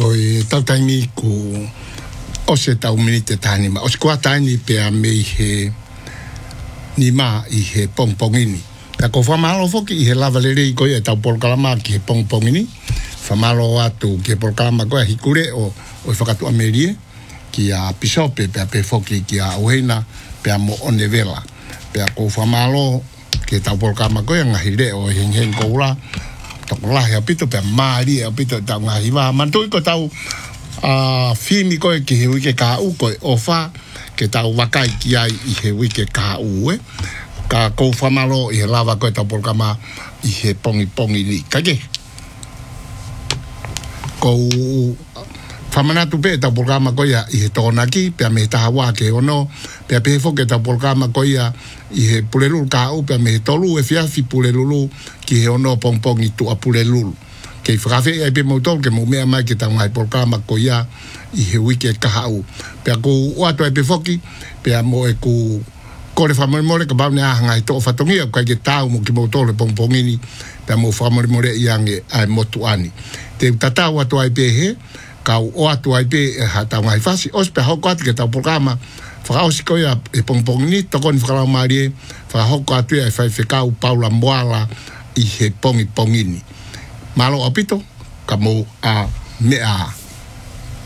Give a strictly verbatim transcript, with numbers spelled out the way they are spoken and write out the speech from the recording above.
ko e tautaimi ku o se tau minite tani ma o se kua tani pe a mei he ni ma i he pongpongini ta ko famalo foki i he lavalere i ko e tau polkalama ki he pongpongini famalo atu ki he polkalama ko e hikure o o whakatu amerie ki a pisope pe a pe foki ki a uheina pe a mo onevela pe a ko famalo ki tau polkalama ko e ngahire o hen hen koula tokolahi apito pe a maari apito tau ngahiwa mantu ko tau a uh, fimi ko ki he wike ka u ko ofa ke tau wakai ki ai i he wike ka u e ka ko famalo i he lava ko tau polkama i he pongi pongi li kage ko famana tu pe tau polkama ko ia i he tona ki pe me ta wa ke ono pe pe fo ke tau polkama ko ia i he pulelu ka u pe me tolu e fia fi pulelu ki he ono pong pongi tu a pulelu ke frafe e pe motor ke mo mea mai ke tau ngai polkama ko ia i he wike ka hau pe ko o ato e pe foki pe mo e ku ko le famole mole ka ba ne a ngai to fatongi ka ke tau mo ki motor le pongpongini pe mo famole mole iange ai motu ani te tata o ato ai pe he ka o ato ai pe ha tau ngai fasi os pe ho ko ke tau polkama fa o si ko ia e pongpongini to kon fra marie fa ho ko atu ai fa fe ka u paula moala i he pongi pongini malo apito kamo a mea